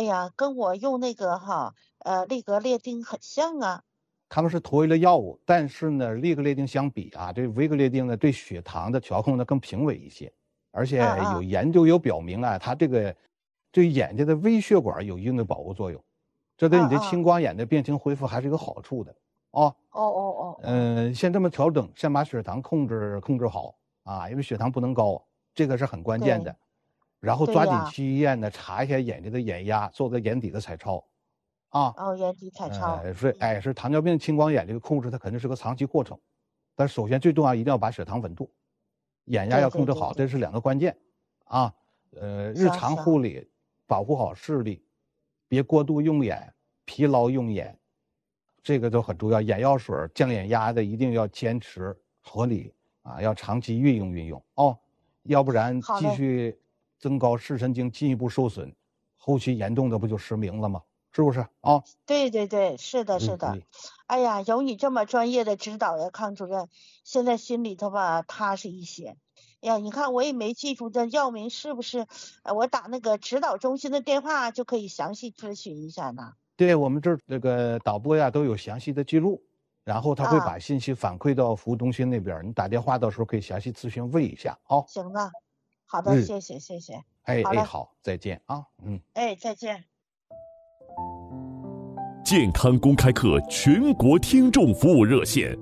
呀，跟我用那个利格列定很像啊。 他们是同一类药物，但是呢，利格列定相比啊，这维格列定呢对血糖的调控呢更平稳一些，而且有研究有表明啊，它这个对眼睛的微血管有一定的保护作用，这对你的青光眼的病情恢复还是有好处的啊。先这么调整，先把血糖控制好啊，因为血糖不能高，这个是很关键的。然后抓紧去医院呢，查一下眼睛的眼压，做个眼底的彩超。 眼底彩超。 是糖尿病青光眼这个控制，它肯定是个长期过程，但首先最重要一定要把血糖稳住，眼压要控制好，这是2个关键啊。日常护理，保护好视力，别过度用眼，疲劳用眼，这个都很重要。眼药水降眼压的一定要坚持合理啊，要长期运用要不然继续增高视神经，进一步受损，后期严重的不就失明了吗？是不是啊？ 对，是的。哎呀，有你这么专业的指导呀，康主任，现在心里头吧踏实一些。呀，你看我也没记住这药名是不是？我打那个指导中心的电话就可以详细咨询一下呢。 对，我们这个导播呀都有详细的记录，然后他会把信息反馈到服务中心那边，你打电话到时候可以详细咨询问一下行了，好的，谢谢。 好，再见啊。 再见。 健康公开课全国听众服务热线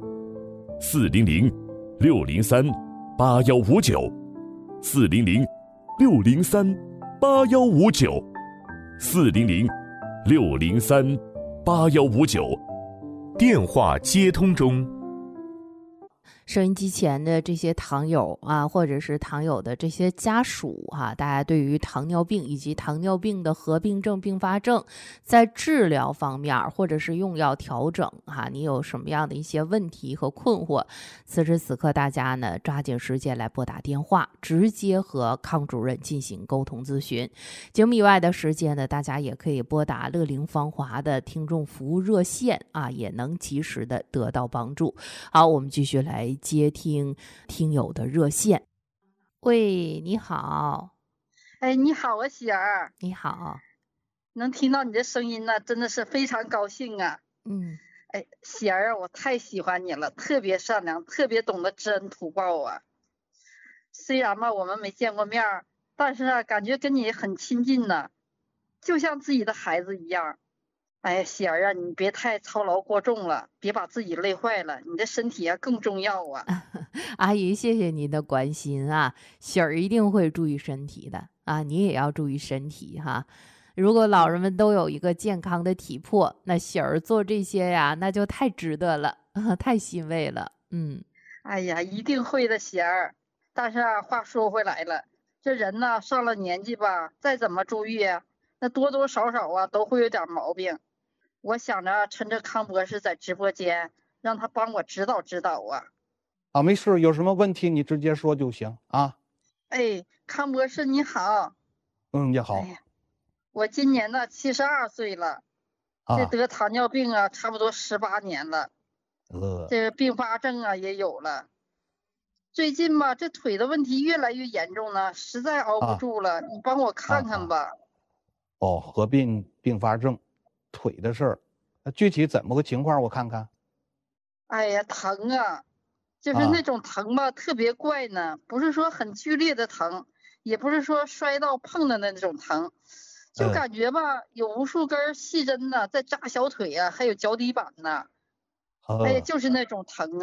，400-603-8159，400-603-8159，电话接通中。 收音机前的这些糖友啊，或者是糖友的这些家属大家对于糖尿病以及糖尿病的合并症、并发症，在治疗方面或者是用药调整你有什么样的一些问题和困惑？此时此刻，大家呢抓紧时间来拨打电话，直接和康主任进行沟通咨询。节目以外的时间呢，大家也可以拨打乐龄芳华的听众服务热线也能及时的得到帮助。好，我们继续来接听友的热线。喂，你好。 你好啊，喜儿。 你好。 能听到你的声音呢，真的是非常高兴啊。喜儿啊，我太喜欢你了，特别善良，特别懂得知恩图报啊。虽然嘛我们没见过面，但是感觉跟你很亲近呢，就像自己的孩子一样。喜儿啊，你别太操劳过重了，别把自己累坏了，你的身体更重要啊。 阿姨，谢谢您的关心啊，喜儿一定会注意身体的你也要注意身体如果老人们都有一个健康的体魄，那喜儿做这些呀，那就太值得了，太欣慰了。 哎呀，一定会的，喜儿。但是话说回来了，这人呢上了年纪吧，再怎么注意那多多少少都会有点毛病。我想着趁着康博士在直播间，让他帮我指导指导没事，有什么问题你直接说就行啊。 康博士你好。 你好。 我今年呢72岁了，这得糖尿病差不多18年了，这个并发症也有了。最近吧，这腿的问题越来越严重了，实在熬不住了，你帮我看看吧。 合并并发症，腿的事儿，那具体怎么个情况？我看看。 疼就是那种疼吧，特别怪呢，不是说很剧烈的疼，也不是说摔到碰的那种疼，就感觉吧，有无数根细针呢在扎小腿还有脚底板呢。就是那种疼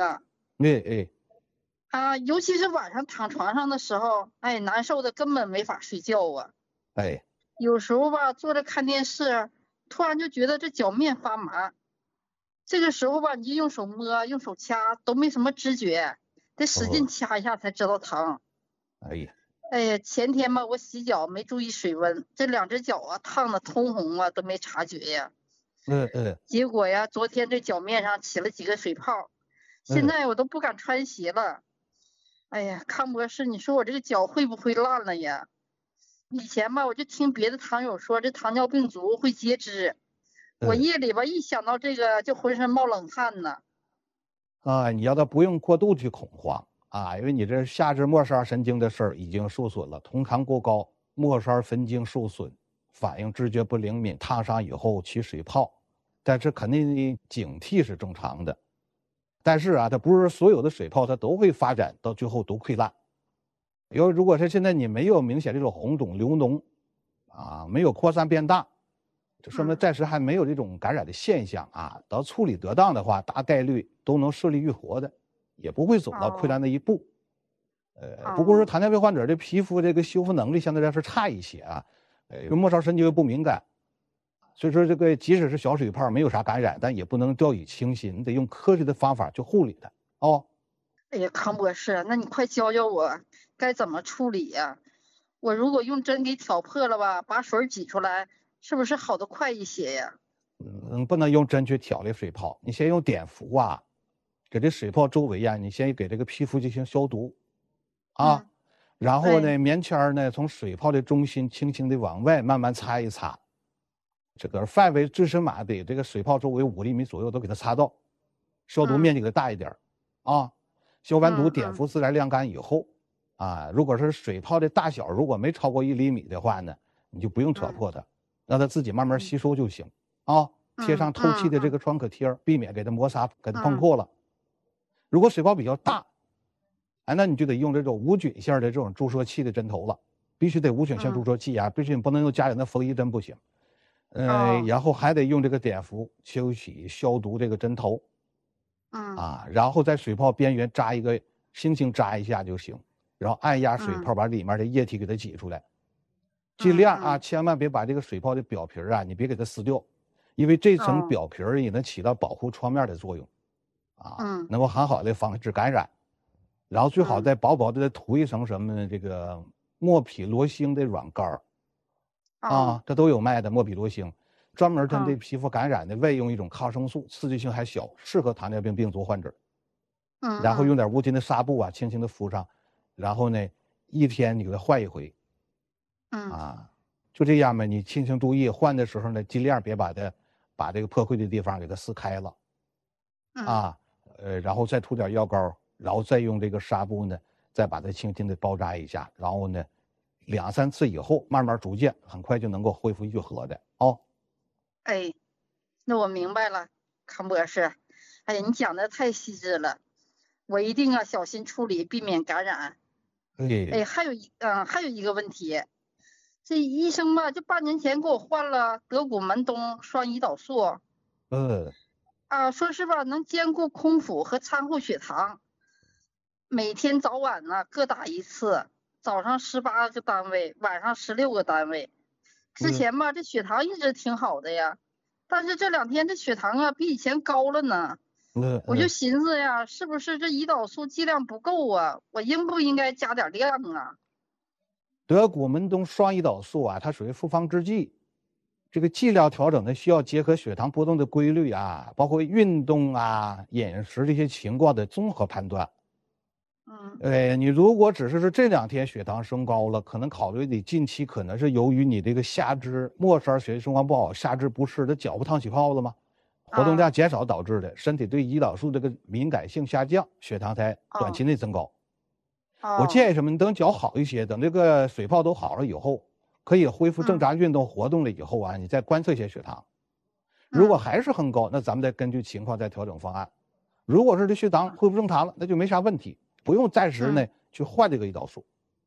尤其是晚上躺床上的时候，难受的根本没法睡觉有时候吧，坐着看电视，突然就觉得这脚面发麻，这个时候吧，你就用手摸，用手掐，都没什么知觉，得使劲掐一下才知道疼。前天吧，我洗脚没注意水温，这2只脚烫的通红都没察觉呀。结果呀，昨天这脚面上起了几个水泡，现在我都不敢穿鞋了。康博士，你说我这个脚会不会烂了呀？以前吧，我就听别的糖友说这糖尿病足会截肢，我夜里吧一想到这个就浑身冒冷汗呢。 你要不用过度去恐慌因为你这下肢末梢神经的事儿已经受损了，酮糖过高，末梢神经受损反应知觉不灵敏，烫伤以后起水泡，但是肯定的警惕是正常的。但是啊，它不是所有的水泡它都会发展到最后都溃烂。如果是现在你没有明显这种红肿流脓啊，没有扩散变大，这说明暂时还没有这种感染的现象啊。到处理得当的话，大概率都能顺利愈合的，也不会走到溃烂那一步。不过是糖尿病患者的皮肤这个修复能力相对来说差一些啊，末梢神经又不敏感，所以说这个即使是小水泡没有啥感染，但也不能掉以轻心，你得用科学的方法去护理它哦。 哎呀，康博士，那你快教教我该怎么处理呀？我如果用针给挑破了吧，把水挤出来，是不是好得快一些呀？ 不能用针去挑这水泡，你先用碘伏啊，给这水泡周围啊，你先给这个皮肤进行消毒啊，然后呢，棉签呢从水泡的中心轻轻的往外慢慢擦一擦，这个范围最起码得这个水泡周围5厘米左右都给它擦到，消毒面积给它大一点啊。消完毒，碘伏自然晾干以后啊，如果是水泡的大小如果没超过1厘米的话呢，你就不用挑破它，让它自己慢慢吸收就行啊。贴上透气的这个创可贴，避免给它摩擦给它碰破了。如果水泡比较大，那你就得用这种无菌性的这种注射器的针头了，必须得无菌性注射器啊，必须不能用家里的缝衣针不行。然后还得用这个碘伏清洗消毒这个针头。然后在水泡边缘扎一个，轻轻扎一下就行，然后按压水泡，把里面的液体给它挤出来。尽量啊，千万别把这个水泡的表皮啊，你别给它撕掉，因为这层表皮也能起到保护创面的作用，能够很好的防止感染。然后最好再薄薄的涂一层什么呢？这个莫匹罗星的软膏这都有卖的莫匹罗星。专门针对皮肤感染的外用一种抗生素，刺激性还小，适合糖尿病病足患者。然后用点无菌的纱布啊，轻轻的敷上，然后呢，1天你给它换一回。就这样吧，你轻轻注意换的时候呢，尽量别把这个破溃的地方给它撕开了。然后再涂点药膏，然后再用这个纱布呢，再把它轻轻的包扎一下，然后呢，2、3次以后，慢慢逐渐，很快就能够恢复愈合的哦。 哎，那我明白了，康博士。哎呀，你讲的太细致了，我一定要小心处理，避免感染。还有一个问题，这医生吧，就8年前给我换了德古门冬双胰岛素。说是吧，能兼顾空腹和餐后血糖，每天早晚呢各打1次，早上18个单位，晚上16个单位。之前吧，这血糖一直挺好的呀，但是这2天这血糖啊比以前高了呢。我就寻思呀，是不是这胰岛素剂量不够啊？我应不应该加点量啊？ 德古门冬双胰岛素啊，它属于复方制剂，这个剂量调整呢需要结合血糖波动的规律啊，包括运动啊、饮食这些情况的综合判断。你如果只是这2天血糖升高了，可能考虑你近期可能是由于你这个下肢末梢血液循环不好，下肢不适的脚不烫起泡了吗？活动量减少导致的，身体对胰岛素这个敏感性下降，血糖才短期内增高。我建议什么？你等脚好一些，等这个水泡都好了以后，可以恢复正常运动活动了以后啊，你再观测一些血糖。如果还是很高，那咱们再根据情况再调整方案。如果是这血糖恢复正常了，那就没啥问题。不用暂时呢去换这个胰岛素，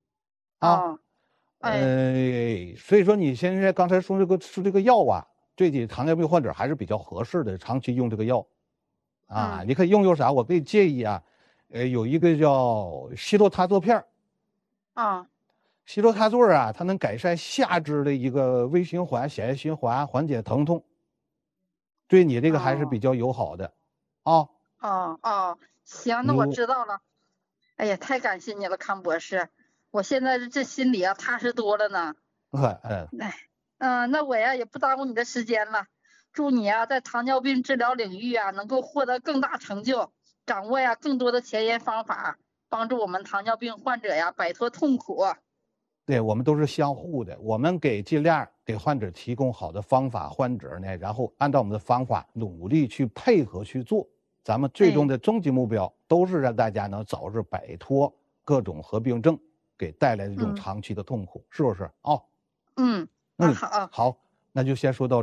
所以说你现在刚才说这个药啊，对你糖尿病患者还是比较合适的，长期用这个药，你可以用啥？我给你建议啊，有一个叫西洛他唑片西洛他唑啊，它能改善下肢的一个微循环、血液循环，缓解疼痛，对你这个还是比较友好的， 行，那我知道了。哎呀，太感谢你了，康博士，我现在这心里啊踏实多了呢。那我呀也不耽误你的时间了，祝你啊在糖尿病治疗领域啊能够获得更大成就，掌握呀更多的前沿方法，帮助我们糖尿病患者呀摆脱痛苦。 对，我们都是相互的，我们尽量给患者提供好的方法，患者呢然后按照我们的方法努力去配合去做。咱们最终的终极目标都是让大家能早日摆脱各种合并症给带来的这种长期的痛苦，是不是？ 好，那就先说到这儿。